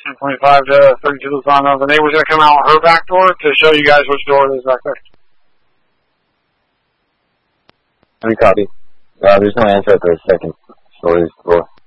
1025 to 32 Luzon. The neighbor's going to come out her back door to show you guys which door it is back there. Copy. There's no answer at the second story's door.